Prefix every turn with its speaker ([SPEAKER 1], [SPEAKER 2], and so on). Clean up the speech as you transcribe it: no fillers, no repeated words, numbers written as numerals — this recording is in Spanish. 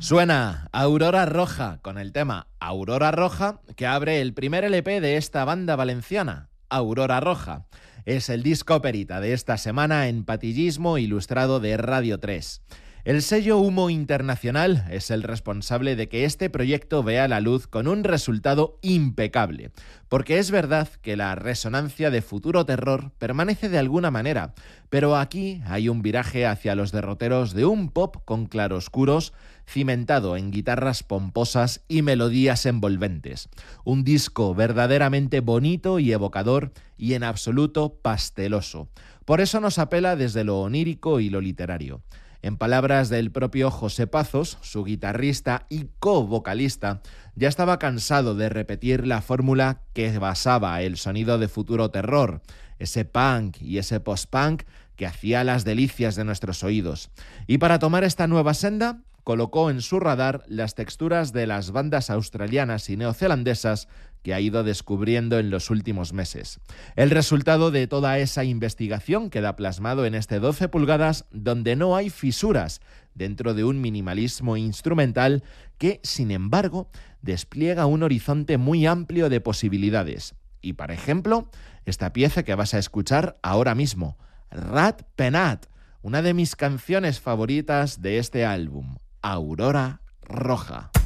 [SPEAKER 1] Suena Aurora Roja con el tema Aurora Roja, que abre el primer LP de esta banda valenciana, Aurora Roja. Es el disco perita de esta semana en Patillismo ilustrado de Radio 3. El sello Humo Internacional es el responsable de que este proyecto vea la luz con un resultado impecable, porque es verdad que la resonancia de Futuro Terror permanece de alguna manera, pero aquí hay un viraje hacia los derroteros de un pop con claroscuros, cimentado en guitarras pomposas y melodías envolventes. Un disco verdaderamente bonito y evocador y en absoluto pasteloso. Por eso nos apela desde lo onírico y lo literario. En palabras del propio José Pazos, su guitarrista y co-vocalista, ya estaba cansado de repetir la fórmula que basaba el sonido de Futuro Terror, ese punk y ese post-punk que hacía las delicias de nuestros oídos. Y para tomar esta nueva senda, colocó en su radar las texturas de las bandas australianas y neozelandesas que ha ido descubriendo en los últimos meses. El resultado de toda esa investigación queda plasmado en este 12 pulgadas donde no hay fisuras, dentro de un minimalismo instrumental que, sin embargo, despliega un horizonte muy amplio de posibilidades. Y, por ejemplo, esta pieza que vas a escuchar ahora mismo, Rat Penat, una de mis canciones favoritas de este álbum, Aurora Roja.